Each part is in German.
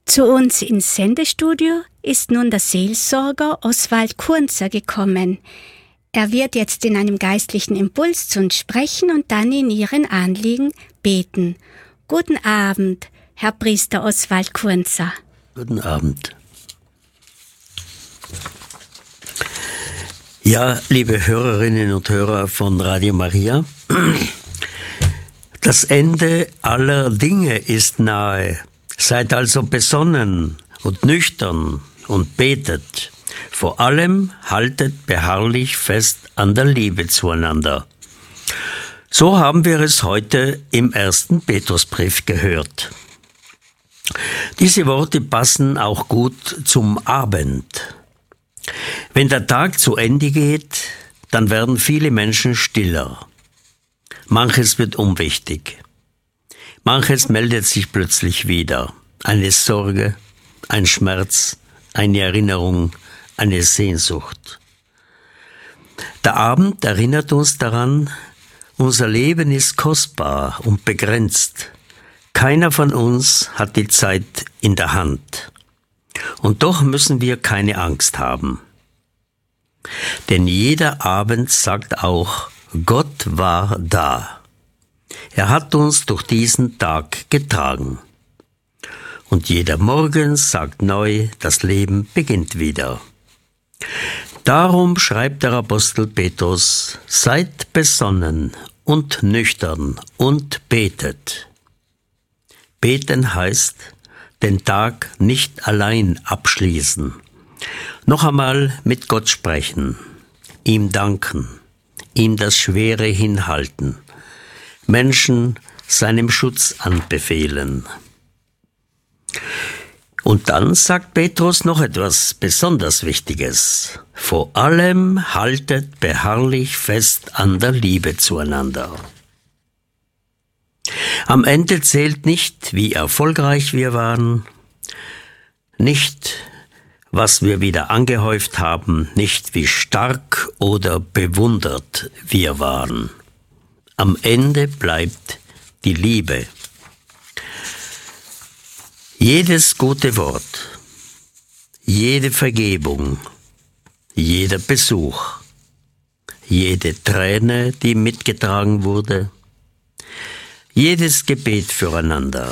Zu uns ins Sendestudio ist nun der Seelsorger Oswald Kunzer gekommen. Er wird jetzt in einem geistlichen Impuls zu uns sprechen und dann in Ihren Anliegen beten. Guten Abend, Herr Priester Oswald Kunzer. Guten Abend. Ja, liebe Hörerinnen und Hörer von Radio Maria, das Ende aller Dinge ist nahe. Seid also besonnen und nüchtern und betet. Vor allem haltet beharrlich fest an der Liebe zueinander. So haben wir es heute im 1. Petrusbrief gehört. Diese Worte passen auch gut zum Abend. Wenn der Tag zu Ende geht, dann werden viele Menschen stiller. Manches wird unwichtig. Manches meldet sich plötzlich wieder. Eine Sorge, ein Schmerz, eine Erinnerung, eine Sehnsucht. Der Abend erinnert uns daran, unser Leben ist kostbar und begrenzt. Keiner von uns hat die Zeit in der Hand. Und doch müssen wir keine Angst haben. Denn jeder Abend sagt auch, Gott war da. Er hat uns durch diesen Tag getragen. Und jeder Morgen sagt neu, das Leben beginnt wieder. Darum schreibt der Apostel Petrus, seid besonnen und nüchtern und betet. Beten heißt, den Tag nicht allein abschließen. Noch einmal mit Gott sprechen, ihm danken, ihm das Schwere hinhalten, Menschen seinem Schutz anbefehlen. Und dann sagt Petrus noch etwas besonders Wichtiges. Vor allem haltet beharrlich fest an der Liebe zueinander. Am Ende zählt nicht, wie erfolgreich wir waren, nicht, was wir wieder angehäuft haben, nicht wie stark oder bewundert wir waren. Am Ende bleibt die Liebe. Jedes gute Wort, jede Vergebung, jeder Besuch, jede Träne, die mitgetragen wurde, jedes Gebet füreinander.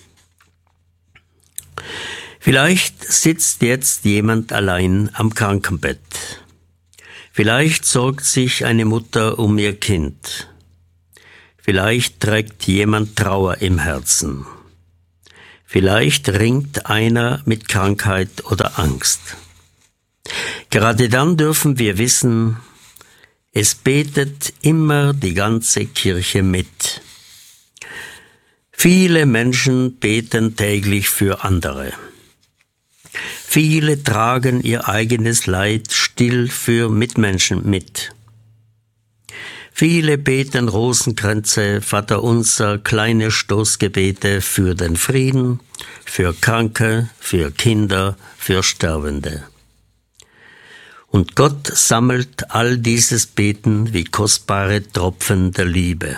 Vielleicht sitzt jetzt jemand allein am Krankenbett. Vielleicht sorgt sich eine Mutter um ihr Kind. Vielleicht trägt jemand Trauer im Herzen. Vielleicht ringt einer mit Krankheit oder Angst. Gerade dann dürfen wir wissen, es betet immer die ganze Kirche mit. Viele Menschen beten täglich für andere. Viele tragen ihr eigenes Leid still für Mitmenschen mit. Viele beten Rosenkränze, Vaterunser, kleine Stoßgebete für den Frieden, für Kranke, für Kinder, für Sterbende. Und Gott sammelt all dieses Beten wie kostbare Tropfen der Liebe.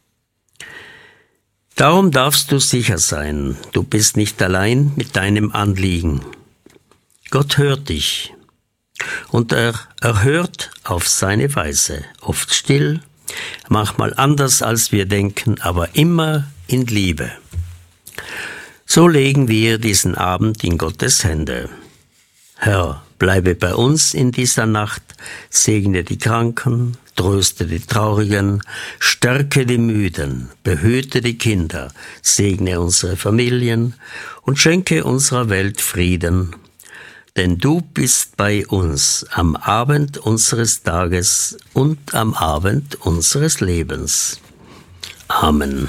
Darum darfst du sicher sein, du bist nicht allein mit deinem Anliegen. Gott hört dich und er hört auf seine Weise, oft still, manchmal anders als wir denken, aber immer in Liebe. So legen wir diesen Abend in Gottes Hände. Herr, bleibe bei uns in dieser Nacht, segne die Kranken, tröste die Traurigen, stärke die Müden, behüte die Kinder, segne unsere Familien und schenke unserer Welt Frieden. Denn du bist bei uns am Abend unseres Tages und am Abend unseres Lebens. Amen.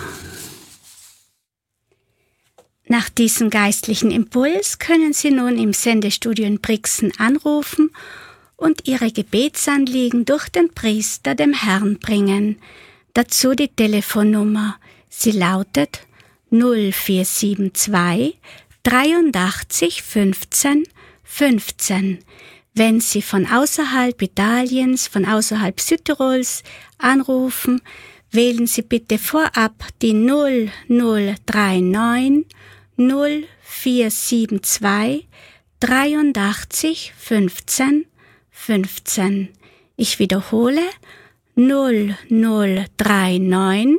Nach diesem geistlichen Impuls können Sie nun im Sendestudio in Brixen anrufen und Ihre Gebetsanliegen durch den Priester dem Herrn bringen. Dazu die Telefonnummer. Sie lautet 0472 83 15 15. Wenn Sie von außerhalb Italiens, von außerhalb Südtirols anrufen, wählen Sie bitte vorab die 0039 0472 83 15 15. Ich wiederhole 0039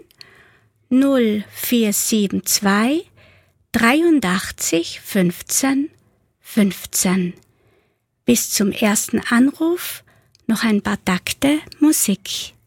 0472 83 15 15. Bis zum ersten Anruf noch ein paar Takte Musik.